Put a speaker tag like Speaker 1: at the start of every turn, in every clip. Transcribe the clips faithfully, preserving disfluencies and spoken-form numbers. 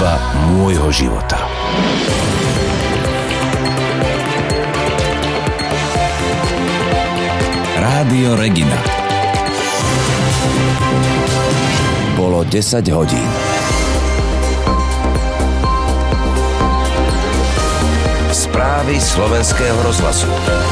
Speaker 1: Bitva môjho života. Rádio Regina. Bolo desať hodín. Správy slovenského rozhlasu.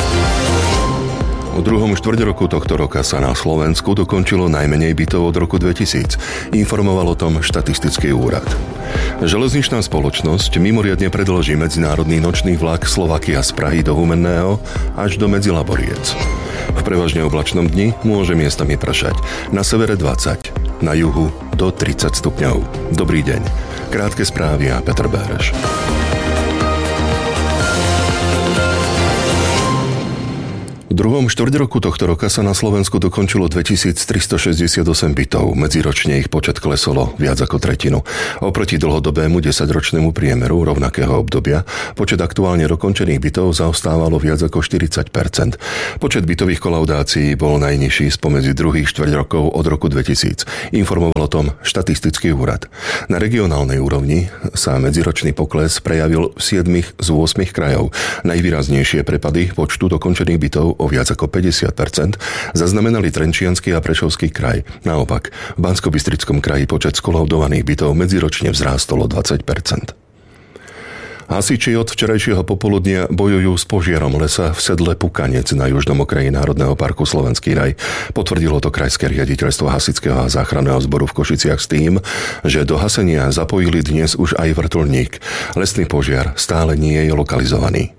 Speaker 2: V druhom štvrťroku tohto roka sa na Slovensku dokončilo najmenej bytov od roku dvetisíc. Informoval o tom štatistický úrad. Železničná spoločnosť mimoriadne predĺží medzinárodný nočný vlak Slovakia z Prahy do Humenného až do Medzilaboriec. V prevažne oblačnom dni môže miestami pršať. Na severe dvadsať, na juhu do tridsať stupňov. Dobrý deň. Krátke správy a Peter Béreš. V druhom štvrťroku tohto roka sa na Slovensku dokončilo dvetisíctristošesťdesiatosem bytov. Medziročne ich počet klesol viac ako tretinu. Oproti dlhodobému desaťročnému priemeru rovnakého obdobia počet aktuálne dokončených bytov zaostávalo viac ako štyridsať percent. Počet bytových kolaudácií bol najnižší spomedzi druhých štvrťrokov od roku dvetisíc. Informoval o tom štatistický úrad. Na regionálnej úrovni sa medziročný pokles prejavil v siedmich z ôsmich krajov. Najvýraznejšie prepady počtu dokončených bytov o viac ako päťdesiat percent zaznamenali Trenčiansky a Prešovský kraj. Naopak, v Banskobystrickom kraji počet skolaudovaných bytov medziročne vzrástol o dvadsať percent. Hasiči od včerajšieho popoludnia bojujú s požiarom lesa v sedle Pukanec na južnom okraji Národného parku Slovenský raj. Potvrdilo to krajské riaditeľstvo hasičského a záchranného zboru v Košiciach s tým, že do hasenia zapojili dnes už aj vrtuľník. Lesný požiar stále nie je lokalizovaný.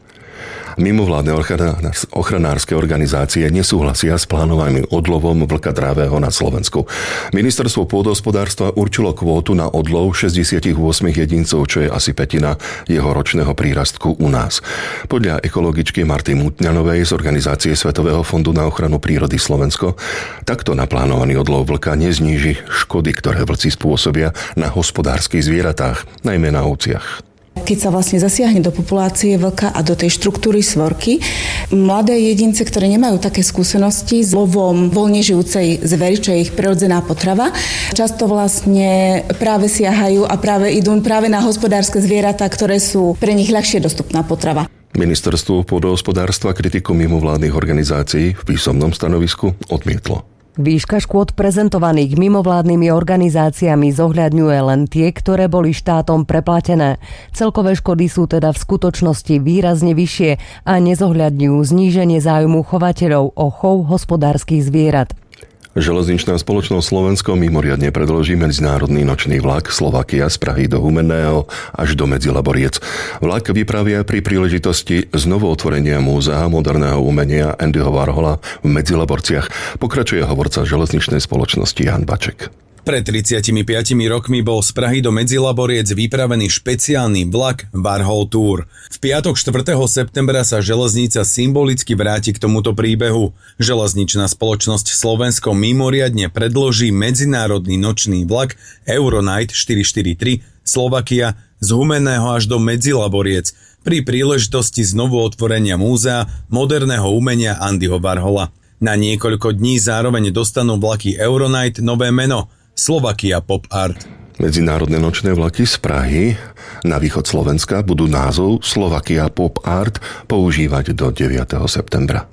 Speaker 2: Mimovládne ochranárske organizácie nesúhlasia s plánovaným odlovom vlka drávého na Slovensku. Ministerstvo pôdohospodárstva určilo kvótu na odlov šesťdesiatosem jedincov, čo je asi pätina jeho ročného prírastku u nás. Podľa ekologičky Marty Mutňanovej z organizácie Svetového fondu na ochranu prírody Slovensko, takto naplánovaný odlov vlka nezníži škody, ktoré vlci spôsobia na hospodárskych zvieratách, najmä na ovciach.
Speaker 3: Keď sa vlastne zasiahne do populácie vlka a do tej štruktúry svorky, mladé jedince, ktoré nemajú také skúsenosti s lovom voľne žijúcej zvery, čo je ich prirodzená potrava, často vlastne práve siahajú a práve idú práve na hospodárske zvieratá, ktoré sú pre nich ľahšie dostupná potrava.
Speaker 2: Ministerstvo pôdohospodárstva kritiku mimovládnych organizácií v písomnom stanovisku odmietlo.
Speaker 4: Výška škôd prezentovaných mimovládnymi organizáciami zohľadňuje len tie, ktoré boli štátom preplatené. Celkové škody sú teda v skutočnosti výrazne vyššie a nezohľadňujú zníženie záujmu chovateľov o chov hospodárskych zvierat.
Speaker 2: Železničná spoločnosť Slovensko mimoriadne predĺží medzinárodný nočný vlak Slovakia z Prahy do Humenného až do Medzilaboriec. Vlak vypravia pri príležitosti znovu otvorenia múzea moderného umenia Andyho Warhola v Medzilaborciach. Pokračuje hovorca železničnej spoločnosti Jan Baček.
Speaker 5: Pred tridsiatimi piatimi rokmi bol z Prahy do Medzilaboriec vypravený špeciálny vlak Warhol Tour. V piatok štvrtého septembra sa železnica symbolicky vráti k tomuto príbehu. Železničná spoločnosť Slovensko mimoriadne predloží medzinárodný nočný vlak Euronight štyristoštyridsaťtri Slovakia z Humenného až do Medzilaboriec pri príležitosti znovu otvorenia múzea moderného umenia Andyho Warhola. Na niekoľko dní zároveň dostanú vlaky Euronight nové meno Slovakia Pop Art.
Speaker 2: Medzinárodné nočné vlaky z Prahy na východ Slovenska budú názov Slovakia Pop Art používať do deviateho septembra.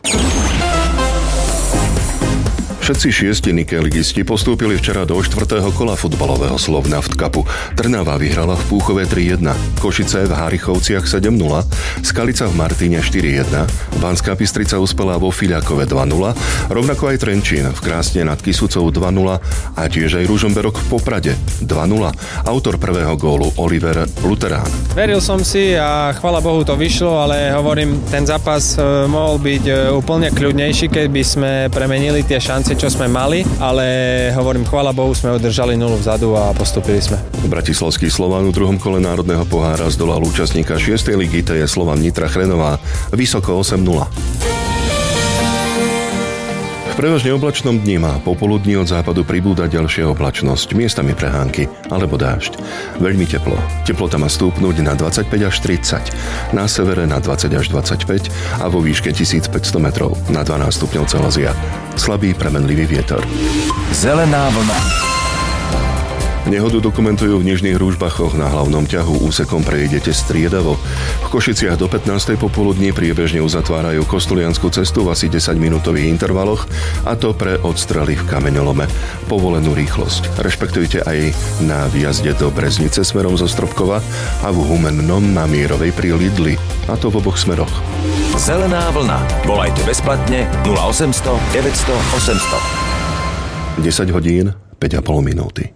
Speaker 2: Všetci šiesti nikeligisti postúpili včera do štvrtého kola futbalového Slovnaft Cupu. Trnava vyhrala v Púchove tri jedna, Košice v Harichovciach sedem nula, Skalica v Martine štyri jedna, Banská Bystrica uspela vo Filiakove dva nula, rovnako aj Trenčín v Krásne nad Kysucou dva nula a tiež aj Ružomberok v Poprade dva nula. Autor prvého gólu Oliver Luterán.
Speaker 6: Veril som si a chvála Bohu to vyšlo, ale hovorím, ten zápas mohol byť úplne kľudnejší, keby sme premenili tie šance, čo sme mali, ale hovorím, chvála Bohu, sme udržali nulu vzadu a postúpili sme.
Speaker 2: Bratislavský Slovan v druhom kole národného pohára zdolal účastníka šiestej ligy, to je Slovan Nitra Chrenová, vysoko osem nula. V prevažne oblačnom dni má popoludní od západu pribúdať ďalšia oblačnosť, miestami prehánky alebo dážď. Veľmi teplo. Teplota má stúpnuť na dvadsaťpäť až tridsať, na severe na dvadsať až dvadsaťpäť a vo výške tisícpäťsto metrov na dvanásť stupňov Celzia. Slabý premenlivý vietor.
Speaker 1: Zelená vlna.
Speaker 2: Nehodu dokumentujú v Nižných Rúžbachoch. Na hlavnom ťahu úsekom prejdete striedavo. V Košiciach do pätnástej popoludní priebežne uzatvárajú Kostuliansku cestu v asi desaťminútových intervaloch, a to pre odstrely v kameňolome. Povolenú rýchlosť rešpektujte aj na výjazde do Breznice smerom zo Stropkova a v Humennom na Mierovej pri Lidli, a to v oboch smeroch.
Speaker 1: Zelená vlna. Volajte bezplatne nula osemsto deväťsto osemsto.
Speaker 2: desať hodín, päť a pol minúty.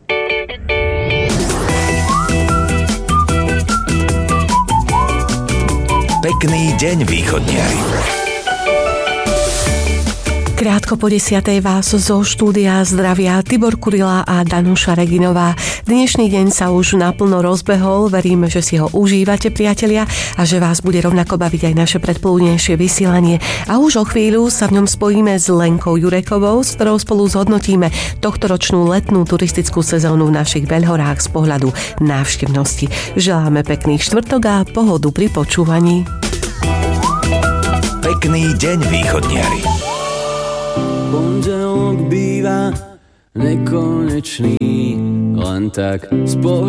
Speaker 1: Pekný deň, východniari.
Speaker 7: Krátko po desiatej vás zo štúdia zdravia Tibor Kurila a Danuša Reginová. Dnešný deň sa už naplno rozbehol, veríme, že si ho užívate, priatelia, a že vás bude rovnako baviť aj naše predpoludnejšie vysielanie. A už o chvíľu sa v ňom spojíme s Lenkou Jurekovou, s ktorou spolu zhodnotíme tohtoročnú letnú turistickú sezónu v našich Veľhorách z pohľadu návštevnosti. Želáme pekný štvrtok a pohodu pri počúvaní.
Speaker 1: Pekný deň, východniari.
Speaker 8: Pondelok býva nekonečný, len tak z pohľadu